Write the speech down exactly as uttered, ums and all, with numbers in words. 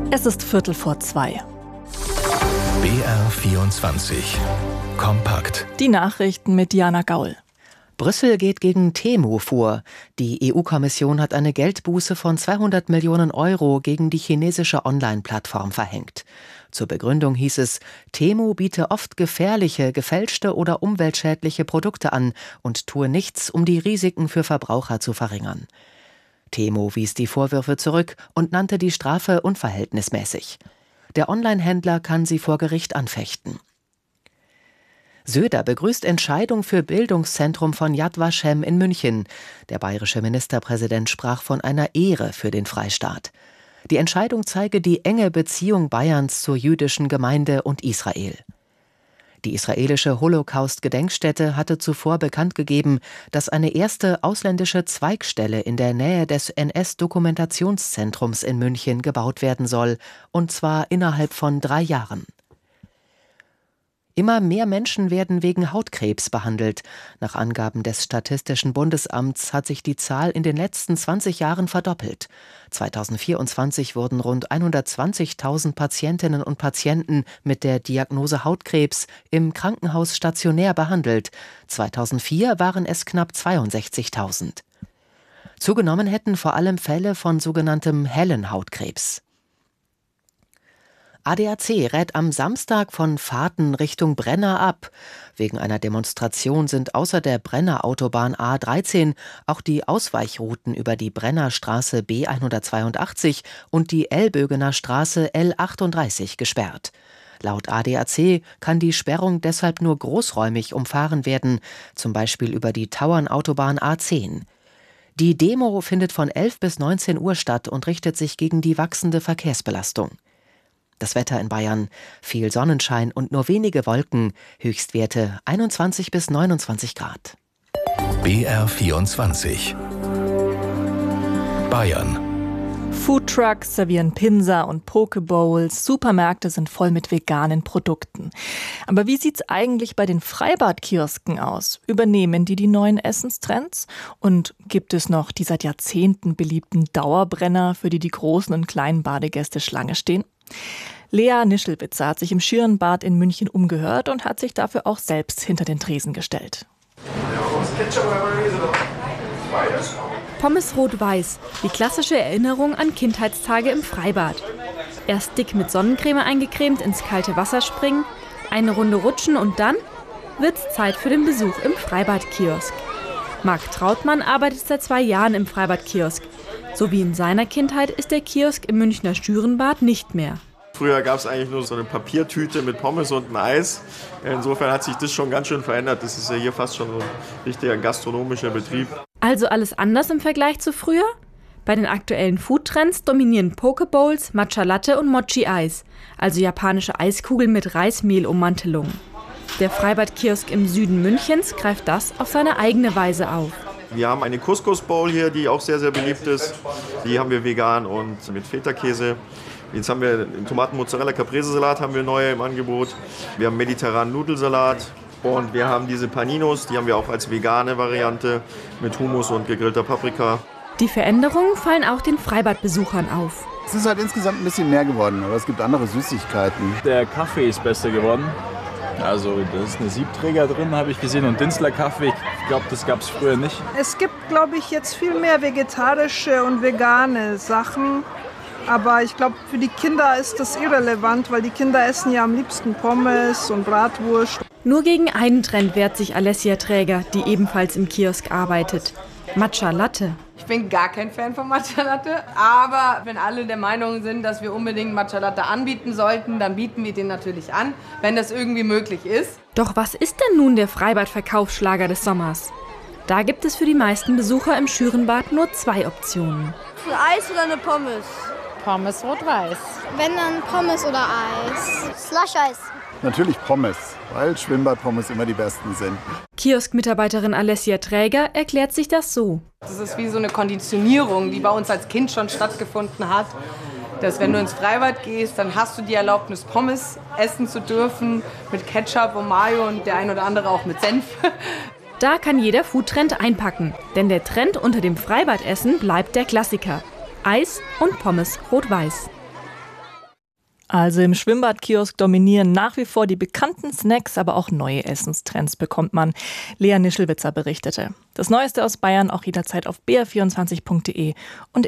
Es ist Viertel vor zwei. B R vierundzwanzig. Kompakt. Die Nachrichten mit Diana Gaul. Brüssel geht gegen Temu vor. Die E U-Kommission hat eine Geldbuße von zweihundert Millionen Euro gegen die chinesische Online-Plattform verhängt. Zur Begründung hieß es, Temu biete oft gefährliche, gefälschte oder umweltschädliche Produkte an und tue nichts, um die Risiken für Verbraucher zu verringern. Temu wies die Vorwürfe zurück und nannte die Strafe unverhältnismäßig. Der Online-Händler kann sie vor Gericht anfechten. Söder begrüßt Entscheidung für Bildungszentrum von Yad Vashem in München. Der bayerische Ministerpräsident sprach von einer Ehre für den Freistaat. Die Entscheidung zeige die enge Beziehung Bayerns zur jüdischen Gemeinde und Israel. Die israelische Holocaust-Gedenkstätte hatte zuvor bekannt gegeben, dass eine erste ausländische Zweigstelle in der Nähe des N S-Dokumentationszentrums in München gebaut werden soll, und zwar innerhalb von drei Jahren. Immer mehr Menschen werden wegen Hautkrebs behandelt. Nach Angaben des Statistischen Bundesamts hat sich die Zahl in den letzten zwanzig Jahren verdoppelt. zweitausendvierundzwanzig wurden rund hundertzwanzigtausend Patientinnen und Patienten mit der Diagnose Hautkrebs im Krankenhaus stationär behandelt. zweitausendvier waren es knapp zweiundsechzigtausend. Zugenommen hätten vor allem Fälle von sogenanntem hellen Hautkrebs. A D A C rät am Samstag von Fahrten Richtung Brenner ab. Wegen einer Demonstration sind außer der Brenner-Autobahn A dreizehn auch die Ausweichrouten über die Brennerstraße B hundertzweiundachtzig und die Elbögener Straße L achtunddreißig gesperrt. Laut A D A C kann die Sperrung deshalb nur großräumig umfahren werden, zum Beispiel über die Tauernautobahn A zehn. Die Demo findet von elf bis neunzehn Uhr statt und richtet sich gegen die wachsende Verkehrsbelastung. Das Wetter in Bayern: viel Sonnenschein und nur wenige Wolken, Höchstwerte einundzwanzig bis neunundzwanzig Grad. B R vierundzwanzig. Bayern. Foodtrucks servieren Pinsa und Pokebowls, Supermärkte sind voll mit veganen Produkten. Aber wie sieht's eigentlich bei den Freibadkiosken aus? Übernehmen die die neuen Essenstrends? Und gibt es noch die seit Jahrzehnten beliebten Dauerbrenner, für die die großen und kleinen Badegäste Schlange stehen? Lea Nischelwitzer hat sich im Schirnbad in München umgehört und hat sich dafür auch selbst hinter den Tresen gestellt. Pommes rot-weiß, die klassische Erinnerung an Kindheitstage im Freibad. Erst dick mit Sonnencreme eingecremt ins kalte Wasser springen, eine Runde rutschen und dann wird's Zeit für den Besuch im Freibadkiosk. Marc Trautmann arbeitet seit zwei Jahren im Freibadkiosk. So wie in seiner Kindheit ist der Kiosk im Münchner Schürenbad nicht mehr. Früher gab es eigentlich nur so eine Papiertüte mit Pommes und ein Eis. Insofern hat sich das schon ganz schön verändert. Das ist ja hier fast schon so ein richtiger gastronomischer Betrieb. Also alles anders im Vergleich zu früher? Bei den aktuellen Foodtrends dominieren Pokebowls, Matcha Latte und Mochi-Eis, also japanische Eiskugeln mit Reismehlummantelung. Der Freibadkiosk im Süden Münchens greift das auf seine eigene Weise auf. Wir haben eine Couscous-Bowl hier, die auch sehr, sehr beliebt ist. Die haben wir vegan und mit Feta-Käse. Jetzt haben wir den Tomaten-Mozzarella-Caprese-Salat haben wir neu im Angebot. Wir haben mediterranen Nudelsalat und wir haben diese Paninos, die haben wir auch als vegane Variante mit Hummus und gegrillter Paprika. Die Veränderungen fallen auch den Freibadbesuchern auf. Es ist halt insgesamt ein bisschen mehr geworden, aber es gibt andere Süßigkeiten. Der Kaffee ist besser geworden. Also da ist eine Siebträger drin, habe ich gesehen, und Dinstler-Kaffee. Ich glaube, das gab es früher nicht. Es gibt, glaube ich, jetzt viel mehr vegetarische und vegane Sachen. Aber ich glaube, für die Kinder ist das irrelevant, weil die Kinder essen ja am liebsten Pommes und Bratwurst. Nur gegen einen Trend wehrt sich Alessia Träger, die ebenfalls im Kiosk arbeitet: Matcha Latte. Ich bin gar kein Fan von Matcha Latte, aber wenn alle der Meinung sind, dass wir unbedingt Matcha Latte anbieten sollten, dann bieten wir den natürlich an, wenn das irgendwie möglich ist. Doch was ist denn nun der Freibad-Verkaufsschlager des Sommers? Da gibt es für die meisten Besucher im Schürenbad nur zwei Optionen. Ein Eis oder eine Pommes? Pommes rot-weiß. Wenn dann Pommes oder Eis. Slush-Eis. Natürlich Pommes, weil Schwimmbadpommes immer die besten sind. Kiosk-Mitarbeiterin Alessia Träger erklärt sich das so. Das ist wie so eine Konditionierung, die bei uns als Kind schon stattgefunden hat. Dass wenn du ins Freibad gehst, dann hast du die Erlaubnis, Pommes essen zu dürfen mit Ketchup und Mayo und der ein oder andere auch mit Senf. Da kann jeder Foodtrend einpacken, denn der Trend unter dem Freibadessen bleibt der Klassiker: Eis und Pommes rot-weiß. Also im Schwimmbadkiosk dominieren nach wie vor die bekannten Snacks, aber auch neue Essenstrends bekommt man. Lea Nischelwitzer berichtete. Das Neueste aus Bayern auch jederzeit auf b r vierundzwanzig punkt de und